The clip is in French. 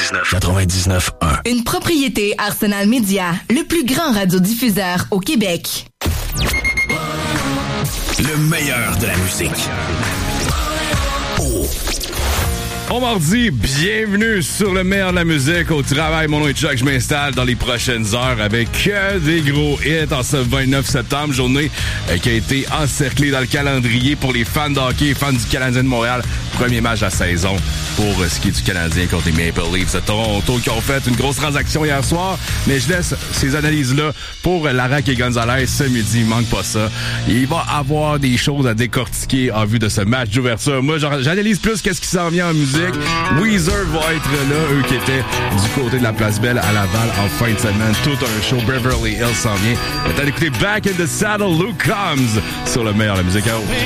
99.1. Une propriété Arsenal Média, le plus grand radiodiffuseur au Québec. Le meilleur de la musique. Bon mardi, bienvenue sur le meilleur de la musique au travail. Mon nom est Chuck, je m'installe dans les prochaines heures avec des gros hits en ce 29 septembre, journée qui a été encerclée dans le calendrier pour les fans de hockey et fans du Canadien de Montréal. Premier match de la saison pour ce qui est du Canadien contre les Maple Leafs de Toronto qui ont fait une grosse transaction hier soir. Mais je laisse ces analyses-là pour Larac et Gonzalez ce midi. Il manque pas ça. Il va avoir des choses à décortiquer en vue de ce match d'ouverture. Moi, j'analyse plus qu'est-ce qui s'en vient en musique. Weezer va être là, eux qui étaient du côté de la Place Belle à Laval en fin de semaine. Tout un show. Beverly Hills s'en vient. Maintenant d'écouter Back in the Saddle, Luke Combs sur le meilleur de la musique.